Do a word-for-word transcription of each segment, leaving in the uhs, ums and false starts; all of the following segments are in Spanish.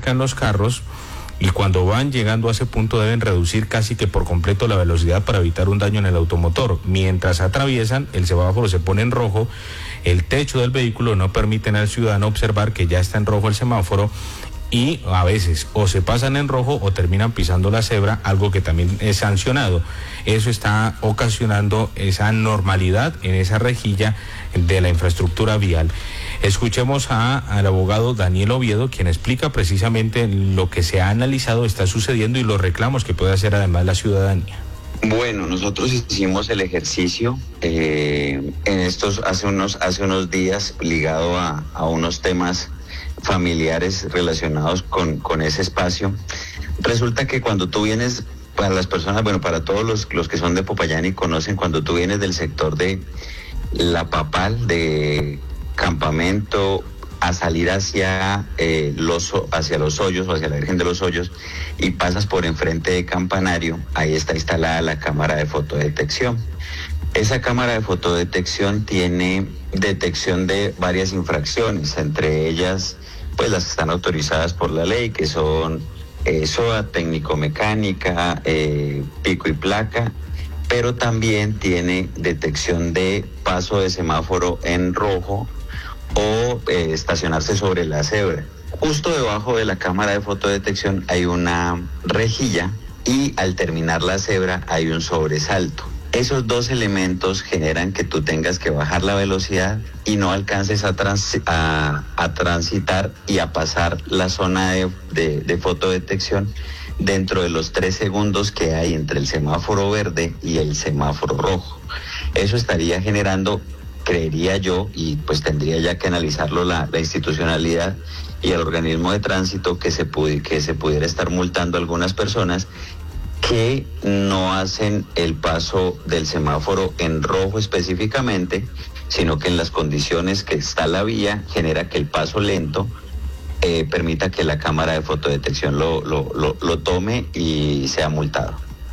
acercan los carros y cuando van llegando a ese punto deben reducir casi que por completo la velocidad para evitar un daño en el automotor. Mientras atraviesan, el semáforo se pone en rojo, el techo del vehículo no permite al ciudadano observar que ya está en rojo el semáforo y a veces o se pasan en rojo o terminan pisando la cebra, algo que también es sancionado. Eso está ocasionando esa normalidad en esa rejilla de la infraestructura vial. Escuchemos a, al abogado Daniel Oviedo, quien explica precisamente lo que se ha analizado, está sucediendo y los reclamos que puede hacer además la ciudadanía. Bueno, nosotros hicimos el ejercicio eh, en estos hace unos hace unos días ligado a, a unos temas familiares relacionados con, con ese espacio. Resulta que cuando tú vienes, para las personas, bueno, para todos los, los que son de Popayán y conocen, cuando tú vienes del sector de La Papal, de Campamento, a salir hacia, eh, los, hacia los Hoyos o hacia la Virgen de los Hoyos y pasas por enfrente de Campanario, ahí está instalada la cámara de fotodetección. Esa cámara de fotodetección tiene detección de varias infracciones, entre ellas pues las que están autorizadas por la ley, que son eh, S O A, técnico-mecánica, eh, pico y placa, pero también tiene detección de paso de semáforo en rojo o eh, estacionarse sobre la cebra. Justo debajo de la cámara de fotodetección hay una rejilla y al terminar la cebra hay un sobresalto. Esos dos elementos generan que tú tengas que bajar la velocidad y no alcances a, trans, a, a transitar y a pasar la zona de, de, de fotodetección dentro de los tres segundos que hay entre el semáforo verde y el semáforo rojo. Eso estaría generando, creería yo, y pues tendría ya que analizarlo la, la institucionalidad y el organismo de tránsito, que se, pudi, que se pudiera estar multando a algunas personas que no hacen el paso del semáforo en rojo específicamente, sino que en las condiciones que está la vía genera que el paso lento eh, permita que la cámara de fotodetección lo, lo, lo, lo tome y sea multado.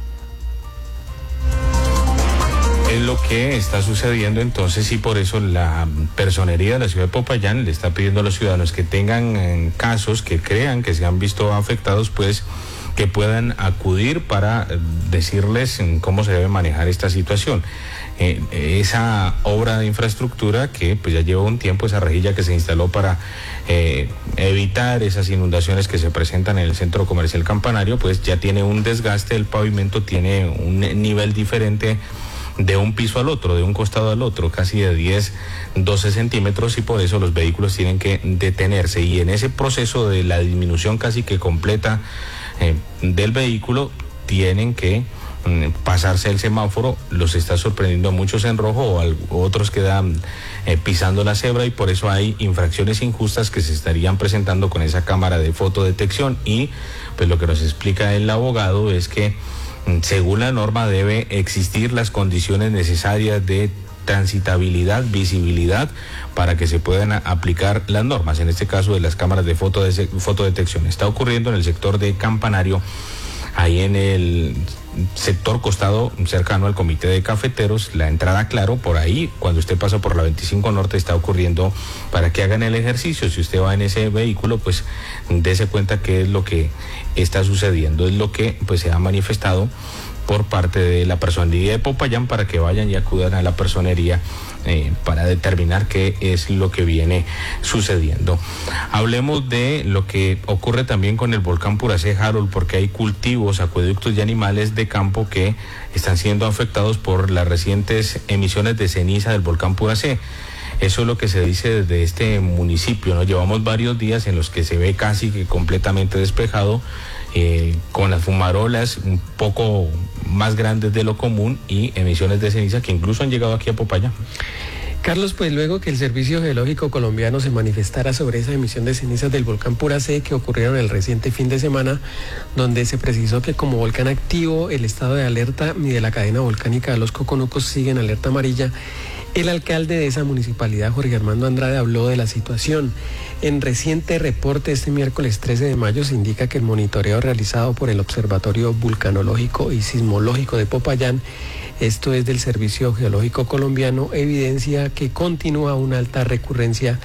Es lo que está sucediendo entonces y por eso la personería de la ciudad de Popayán le está pidiendo a los ciudadanos que tengan eh, casos, que crean que se han visto afectados, pues que puedan acudir para decirles cómo se debe manejar esta situación. Eh, esa obra de infraestructura que pues ya lleva un tiempo, esa rejilla que se instaló para eh, evitar esas inundaciones que se presentan en el centro comercial Campanario, pues ya tiene un desgaste, el pavimento tiene un nivel diferente de un piso al otro, de un costado al otro, casi de diez, doce centímetros, y por eso los vehículos tienen que detenerse, y en ese proceso de la disminución casi que completa eh, del vehículo tienen que mm, pasarse el semáforo. Los está sorprendiendo a muchos en rojo o, al, o otros quedan eh, pisando la cebra, y por eso hay infracciones injustas que se estarían presentando con esa cámara de fotodetección. Y pues lo que nos explica el abogado es que según la norma debe existir las condiciones necesarias de transitabilidad, visibilidad, para que se puedan aplicar las normas, en este caso de las cámaras de fotodetección. Está ocurriendo en el sector de Campanario, ahí en el sector costado cercano al comité de cafeteros, la entrada Claro, por ahí, cuando usted pasa por la veinticinco Norte, está ocurriendo para que hagan el ejercicio. Si usted va en ese vehículo, pues dése cuenta qué es lo que está sucediendo, es lo que pues se ha manifestado por parte de la personería de Popayán para que vayan y acudan a la personería eh, para determinar qué es lo que viene sucediendo. Hablemos de lo que ocurre también con el volcán Puracé, Harold, porque hay cultivos, acueductos y animales de campo que están siendo afectados por las recientes emisiones de ceniza del volcán Puracé. Eso es lo que se dice desde este municipio, ¿no? Llevamos varios días en los que se ve casi que completamente despejado, eh, con las fumarolas un poco más grandes de lo común y emisiones de ceniza que incluso han llegado aquí a Popayán. Carlos, pues luego que el Servicio Geológico Colombiano se manifestara sobre esa emisión de cenizas del volcán Puracé que ocurrieron el reciente fin de semana, donde se precisó que como volcán activo el estado de alerta y de la cadena volcánica de los Coconucos sigue en alerta amarilla, el alcalde de esa municipalidad, Jorge Armando Andrade, habló de la situación. En reciente reporte este miércoles trece de mayo se indica que el monitoreo realizado por el Observatorio Vulcanológico y Sismológico de Popayán, esto es del Servicio Geológico Colombiano, evidencia que continúa una alta recurrencia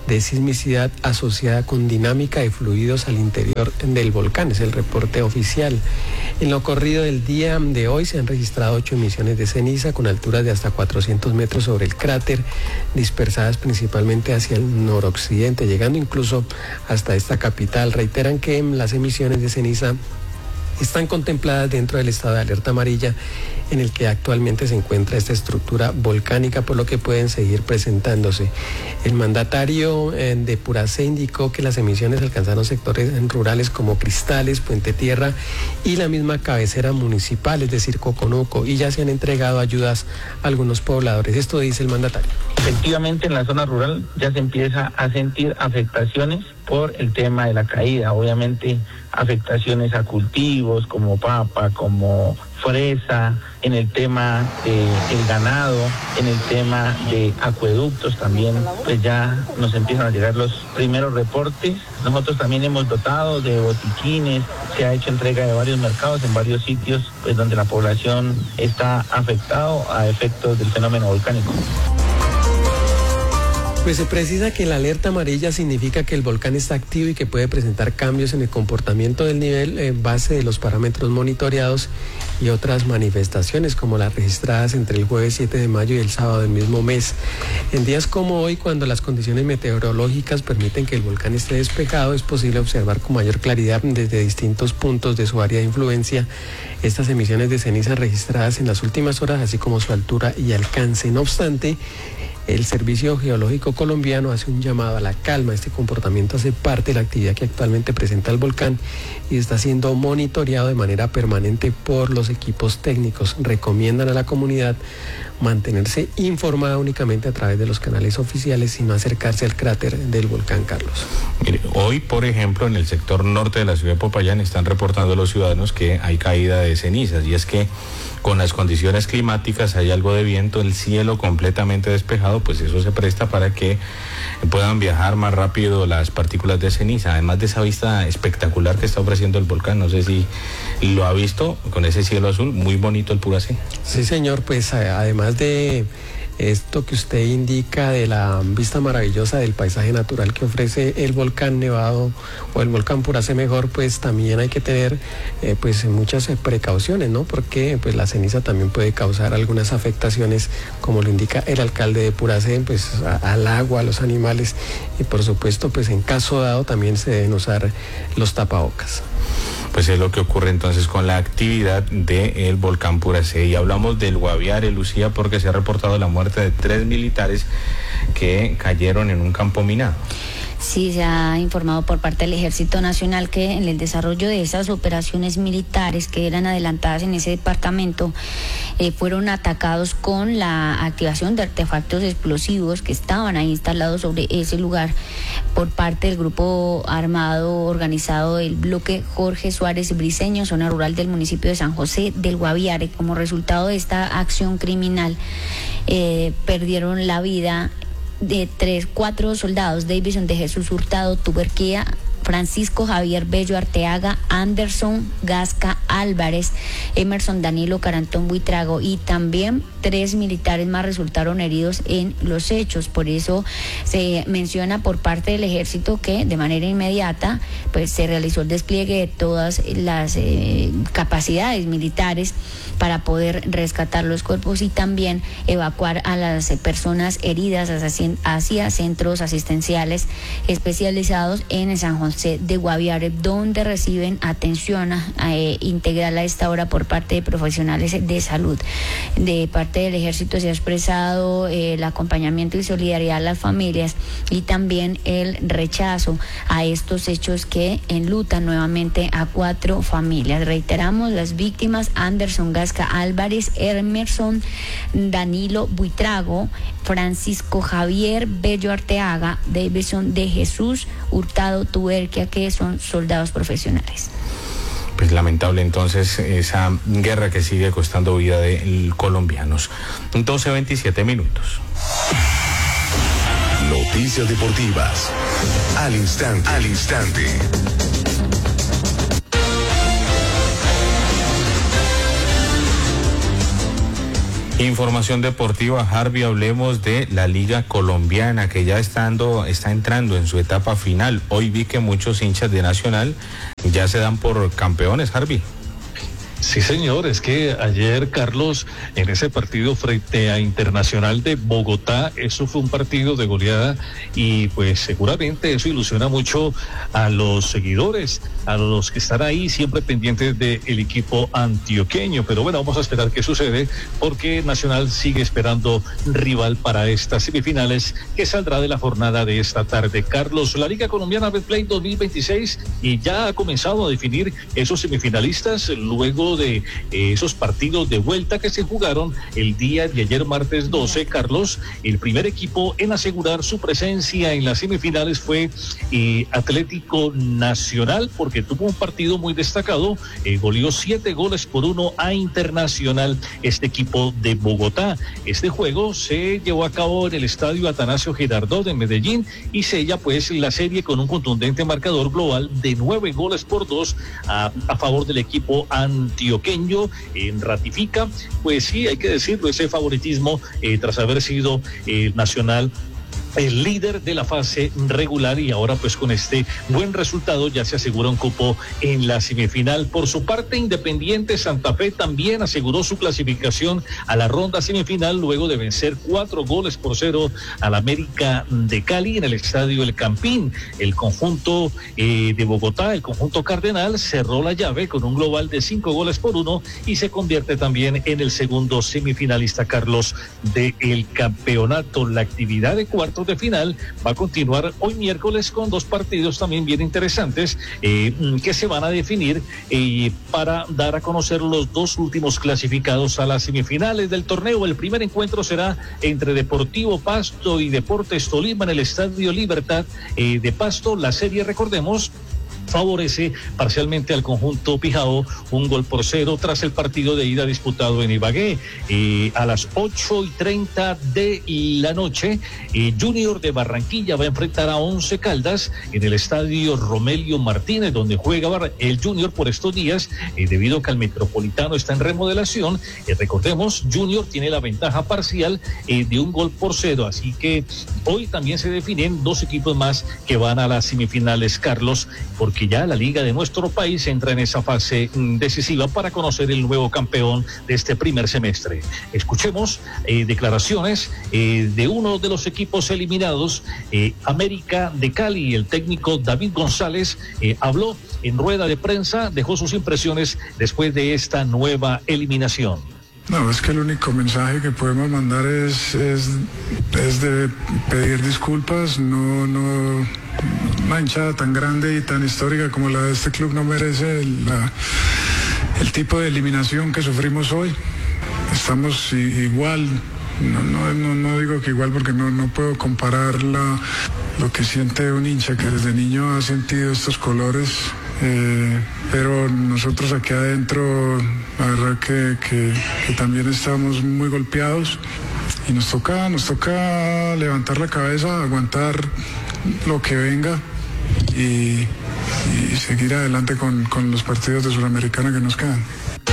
de sismicidad asociada con dinámica de fluidos al interior del volcán, es el reporte oficial. En lo corrido del día de hoy se han registrado ocho emisiones de ceniza con alturas de hasta cuatrocientos metros sobre el cráter, dispersadas principalmente hacia el noroccidente, llegando incluso hasta esta capital. Reiteran que las emisiones de ceniza están contempladas dentro del estado de alerta amarilla en el que actualmente se encuentra esta estructura volcánica, por lo que pueden seguir presentándose. El mandatario eh, de Puracé indicó que las emisiones alcanzaron sectores rurales como Cristales, Puente Tierra y la misma cabecera municipal, es decir, Coconuco, y ya se han entregado ayudas a algunos pobladores. Esto dice el mandatario. Efectivamente, en la zona rural ya se empieza a sentir afectaciones por el tema de la caída, obviamente afectaciones a cultivos como papa, como fresa, en el tema del ganado, en el tema de acueductos también, pues ya nos empiezan a llegar los primeros reportes. Nosotros también hemos dotado de botiquines, se ha hecho entrega de varios mercados en varios sitios, pues donde la población está afectado a efectos del fenómeno volcánico. Pues se precisa que la alerta amarilla significa que el volcán está activo y que puede presentar cambios en el comportamiento del nivel en base de los parámetros monitoreados y otras manifestaciones como las registradas entre el jueves siete de mayo y el sábado del mismo mes. En días como hoy, cuando las condiciones meteorológicas permiten que el volcán esté despejado, es posible observar con mayor claridad desde distintos puntos de su área de influencia estas emisiones de ceniza registradas en las últimas horas, así como su altura y alcance. No obstante, el Servicio Geológico Colombiano hace un llamado a la calma. Este comportamiento hace parte de la actividad que actualmente presenta el volcán y está siendo monitoreado de manera permanente por los equipos técnicos. Recomiendan a la comunidad mantenerse informada únicamente a través de los canales oficiales y no acercarse al cráter del volcán, Carlos. Mire, hoy, por ejemplo, en el sector norte de la ciudad de Popayán están reportando los ciudadanos que hay caída de cenizas, y es que con las condiciones climáticas hay algo de viento, el cielo completamente despejado, pues eso se presta para que puedan viajar más rápido las partículas de ceniza, además de esa vista espectacular que está ofreciendo el volcán. No sé si lo ha visto con ese cielo azul, muy bonito el Puracé. Sí, señor, pues además de esto que usted indica de la vista maravillosa del paisaje natural que ofrece el volcán Nevado o el volcán Puracé mejor, pues también hay que tener eh, pues muchas precauciones, ¿no? Porque pues la ceniza también puede causar algunas afectaciones, como lo indica el alcalde de Puracé, pues a, al agua, a los animales, y por supuesto pues en caso dado también se deben usar los tapabocas. Pues es lo que ocurre entonces con la actividad del volcán Puracé. Y hablamos del Guaviare, Lucía, porque se ha reportado la muerte de tres militares que cayeron en un campo minado. Sí, se ha informado por parte del Ejército Nacional que en el desarrollo de esas operaciones militares que eran adelantadas en ese departamento, eh, fueron atacados con la activación de artefactos explosivos que estaban ahí instalados sobre ese lugar por parte del grupo armado organizado del bloque Jorge Suárez Briceño, zona rural del municipio de San José del Guaviare. Como resultado de esta acción criminal, eh, perdieron la vida de tres, cuatro soldados: Davison de Jesús Hurtado Tuberquía, Francisco Javier Bello Arteaga, Anderson Gasca Álvarez, Emerson Danilo Carantón Buitrago, y también tres militares más resultaron heridos en los hechos. Por eso se menciona por parte del ejército que de manera inmediata pues se realizó el despliegue de todas las eh, capacidades militares para poder rescatar los cuerpos y también evacuar a las personas heridas hacia, hacia centros asistenciales especializados en San José de Guaviare, donde reciben atención eh, integral a esta hora por parte de profesionales de salud. De parte del ejército se ha expresado eh, el acompañamiento y solidaridad a las familias y también el rechazo a estos hechos que enlutan nuevamente a cuatro familias. Reiteramos, las víctimas: Anderson Gasca Álvarez, Emerson Danilo Buitrago, Francisco Javier Bello Arteaga, Davison de Jesús Hurtado Tuberquia, que son soldados profesionales. Pues lamentable entonces esa guerra que sigue costando vida de colombianos. doce veintisiete minutos. Noticias deportivas al instante, al instante. Información deportiva, Harvey, hablemos de la Liga Colombiana, que ya está, ando, está entrando en su etapa final. Hoy vi que muchos hinchas de Nacional ya se dan por campeones, Harvey. Sí, señor, es que ayer, Carlos, en ese partido frente a Internacional de Bogotá, eso fue un partido de goleada y pues seguramente eso ilusiona mucho a los seguidores, a los que están ahí siempre pendientes del equipo antioqueño. Pero bueno, vamos a esperar qué sucede, porque Nacional sigue esperando rival para estas semifinales que saldrá de la jornada de esta tarde. Carlos, la Liga Colombiana Betplay dos mil veintiséis y ya ha comenzado a definir esos semifinalistas luego de eh, esos partidos de vuelta que se jugaron el día de ayer, martes doce. Carlos, el primer equipo en asegurar su presencia en las semifinales fue eh, Atlético Nacional, porque tuvo un partido muy destacado, eh, goleó siete goles por uno a Internacional, este equipo de Bogotá. Este juego se llevó a cabo en el estadio Atanasio Girardot de Medellín y sella pues la serie con un contundente marcador global de nueve goles por dos a, a favor del equipo antioqueño. En ratifica, pues sí, hay que decirlo, ese favoritismo eh, tras haber sido eh, Nacional el líder de la fase regular, y ahora pues con este buen resultado ya se asegura un cupo en la semifinal. Por su parte, Independiente Santa Fe también aseguró su clasificación a la ronda semifinal luego de vencer cuatro goles por cero al América de Cali en el estadio El Campín. El conjunto eh, de Bogotá, el conjunto cardenal, cerró la llave con un global de cinco goles por uno y se convierte también en el segundo semifinalista, Carlos, del campeonato. La actividad de cuartos de final va a continuar hoy miércoles con dos partidos también bien interesantes eh, que se van a definir eh, para dar a conocer los dos últimos clasificados a las semifinales del torneo. El primer encuentro será entre Deportivo Pasto y Deportes Tolima en el Estadio Libertad eh, de Pasto. La serie, recordemos, favorece parcialmente al conjunto Pijao, un gol por cero tras el partido de ida disputado en Ibagué. Eh, a las ocho y treinta de la noche, eh, Junior de Barranquilla va a enfrentar a Once Caldas en el estadio Romelio Martínez, donde juega el Junior por estos días, eh, debido a que el Metropolitano está en remodelación. Eh, recordemos, Junior tiene la ventaja parcial eh, de un gol por cero, así que hoy también se definen dos equipos más que van a las semifinales, Carlos, porque que ya la liga de nuestro país entra en esa fase decisiva para conocer el nuevo campeón de este primer semestre. Escuchemos eh, declaraciones eh, de uno de los equipos eliminados, eh, América de Cali. El técnico David González eh, habló en rueda de prensa, dejó sus impresiones después de esta nueva eliminación. No, es que el único mensaje que podemos mandar es, es, es de pedir disculpas. No, no, una hinchada tan grande y tan histórica como la de este club no merece el, la, el tipo de eliminación que sufrimos hoy. Estamos i, igual, no, no, no, no digo que igual porque no, no puedo comparar la, lo que siente un hincha que desde niño ha sentido estos colores. Eh, pero nosotros aquí adentro, la verdad que, que, que también estamos muy golpeados y nos toca, nos toca levantar la cabeza, aguantar lo que venga y, y seguir adelante con, con los partidos de Sudamericana que nos quedan.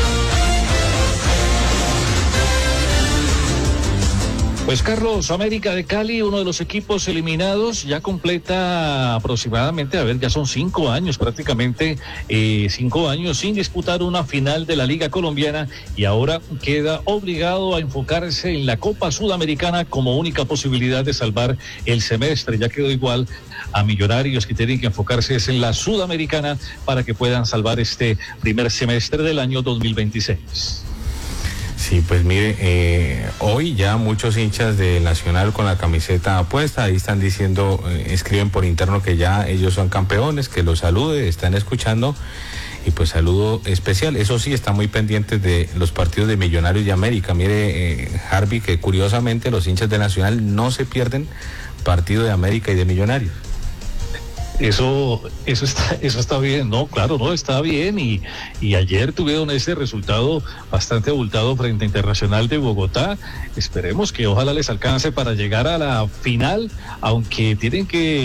Pues Carlos, América de Cali, uno de los equipos eliminados, ya completa aproximadamente, a ver, ya son cinco años prácticamente, eh, cinco años sin disputar una final de la Liga Colombiana y ahora queda obligado a enfocarse en la Copa Sudamericana como única posibilidad de salvar el semestre. Ya quedó igual a Millonarios, que tienen que enfocarse es en la Sudamericana para que puedan salvar este primer semestre del año dos mil veintiséis. Sí, pues mire, eh, hoy ya muchos hinchas de Nacional con la camiseta puesta, ahí están diciendo, eh, escriben por interno que ya ellos son campeones, que los salude, están escuchando, y pues saludo especial. Eso sí, está muy pendientes de los partidos de Millonarios y América. Mire, eh, Harvey, que curiosamente los hinchas de Nacional no se pierden partido de América y de Millonarios. Eso, eso está, eso está bien, ¿no? Claro, no, está bien y, y ayer tuvieron ese resultado bastante abultado frente a Internacional de Bogotá. Esperemos que ojalá les alcance para llegar a la final, aunque tienen que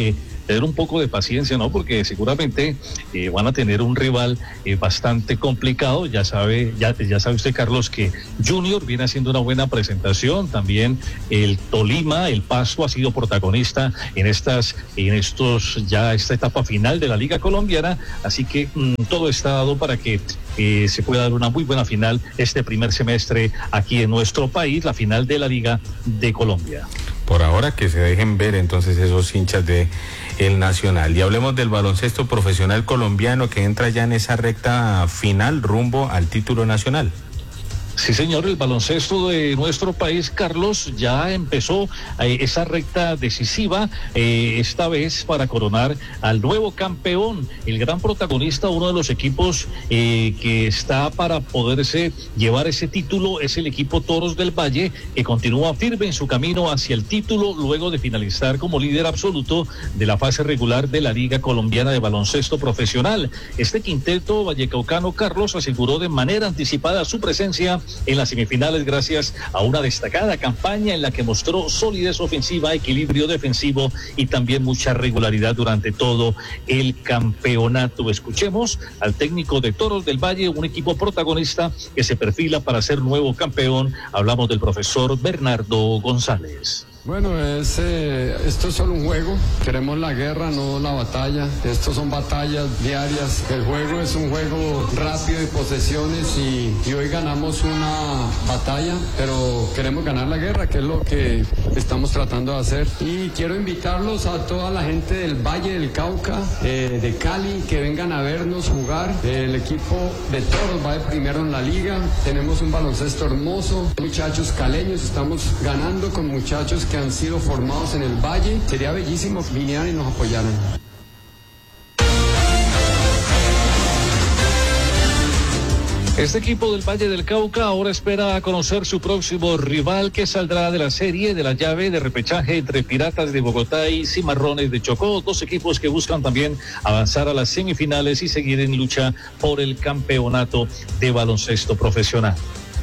tener un poco de paciencia, ¿no? Porque seguramente eh, van a tener un rival eh, bastante complicado. Ya sabe, ya, ya sabe usted, Carlos, que Junior viene haciendo una buena presentación. También el Tolima, el Pasto, ha sido protagonista en estas, en estos, ya esta etapa final de la Liga Colombiana. Así que mmm, todo está dado para que eh, se pueda dar una muy buena final este primer semestre aquí en nuestro país, la final de la Liga de Colombia. Por ahora que se dejen ver entonces esos hinchas de el Nacional. Y hablemos del baloncesto profesional colombiano que entra ya en esa recta final rumbo al título nacional. Sí, señor, el baloncesto de nuestro país, Carlos, ya empezó eh, esa recta decisiva, eh, esta vez para coronar al nuevo campeón, el gran protagonista, uno de los equipos eh, que está para poderse llevar ese título, es el equipo Toros del Valle, que continúa firme en su camino hacia el título, luego de finalizar como líder absoluto de la fase regular de la Liga Colombiana de Baloncesto Profesional. Este quinteto vallecaucano, Carlos, aseguró de manera anticipada su presencia en las semifinales gracias a una destacada campaña en la que mostró solidez ofensiva, equilibrio defensivo y también mucha regularidad durante todo el campeonato. Escuchemos al técnico de Toros del Valle, un equipo protagonista que se perfila para ser nuevo campeón. Hablamos del profesor Bernardo González. Bueno, es, eh, esto es solo un juego, queremos la guerra, no la batalla, estos son batallas diarias, el juego es un juego rápido de posesiones y, y hoy ganamos una batalla, pero queremos ganar la guerra, que es lo que estamos tratando de hacer. Y quiero invitarlos a toda la gente del Valle del Cauca, eh, de Cali, que vengan a vernos jugar. El equipo de Toros va de primero en la liga, tenemos un baloncesto hermoso, muchachos caleños, estamos ganando con muchachos que han sido formados en el Valle. Sería bellísimo que vinieran y nos apoyaran. Este equipo del Valle del Cauca ahora espera conocer su próximo rival, que saldrá de la serie de la llave de repechaje entre Piratas de Bogotá y Cimarrones de Chocó, dos equipos que buscan también avanzar a las semifinales y seguir en lucha por el campeonato de baloncesto profesional.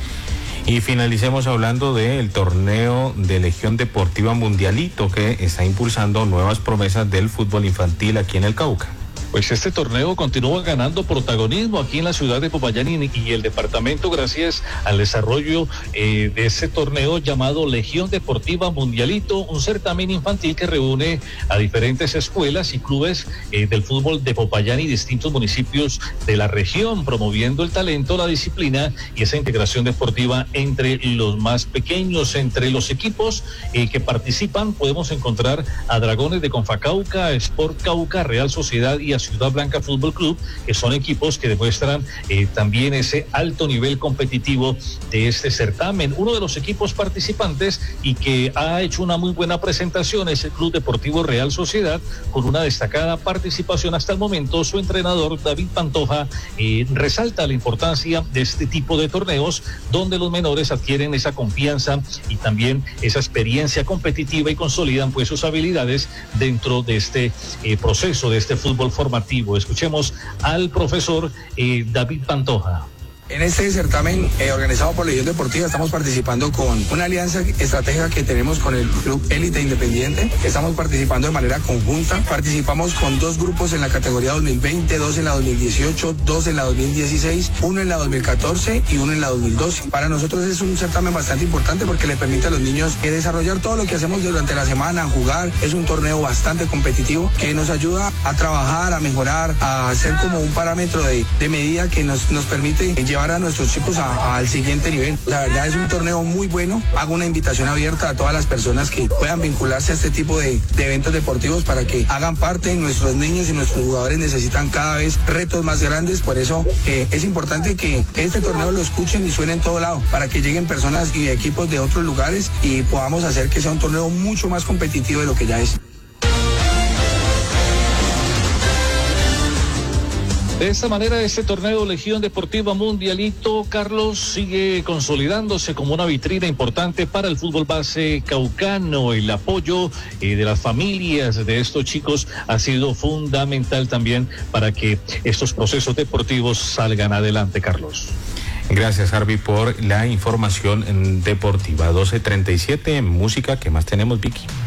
Y finalicemos hablando del torneo de Legión Deportiva Mundialito, que está impulsando nuevas promesas del fútbol infantil aquí en el Cauca. Pues este torneo continúa ganando protagonismo aquí en la ciudad de Popayán y, y el departamento gracias al desarrollo eh, de ese torneo llamado Legión Deportiva Mundialito, un certamen infantil que reúne a diferentes escuelas y clubes eh, del fútbol de Popayán y distintos municipios de la región, promoviendo el talento, la disciplina y esa integración deportiva entre los más pequeños. Entre los equipos eh, que participan podemos encontrar a Dragones de Confacauca, Sport Cauca, Real Sociedad y a Ciudad Blanca Fútbol Club, que son equipos que demuestran eh, también ese alto nivel competitivo de este certamen. Uno de los equipos participantes y que ha hecho una muy buena presentación es el Club Deportivo Real Sociedad, con una destacada participación hasta el momento. Su entrenador, David Pantoja, eh, resalta la importancia de este tipo de torneos donde los menores adquieren esa confianza y también esa experiencia competitiva y consolidan pues sus habilidades dentro de este eh, proceso, de este fútbol formativo. Escuchemos al profesor eh, David Pantoja. En este certamen eh, organizado por Legión Deportiva estamos participando con una alianza estratégica que tenemos con el Club Élite Independiente. Estamos participando de manera conjunta. Participamos con dos grupos en la categoría dos mil veinte, dos en la dos mil dieciocho, dos en la dos mil dieciséis, uno en la dos mil catorce y uno en la dos mil doce. Para nosotros es un certamen bastante importante porque le permite a los niños eh, desarrollar todo lo que hacemos durante la semana, jugar. Es un torneo bastante competitivo que nos ayuda a trabajar, a mejorar, a hacer como un parámetro de, de medida que nos, nos permite eh, llevar a nuestros chicos a, a, al siguiente nivel. La verdad es un torneo muy bueno. Hago una invitación abierta a todas las personas que puedan vincularse a este tipo de, de eventos deportivos para que hagan parte. Nuestros niños y nuestros jugadores necesitan cada vez retos más grandes, por eso eh, es importante que este torneo lo escuchen y suene en todo lado, para que lleguen personas y equipos de otros lugares y podamos hacer que sea un torneo mucho más competitivo de lo que ya es. De esta manera, este torneo Legión Deportiva Mundialito, Carlos, sigue consolidándose como una vitrina importante para el fútbol base caucano. El apoyo eh, de las familias de estos chicos ha sido fundamental también para que estos procesos deportivos salgan adelante, Carlos. Gracias, Harvey, por la información deportiva. doce treinta y siete, música, ¿qué más tenemos, Vicky?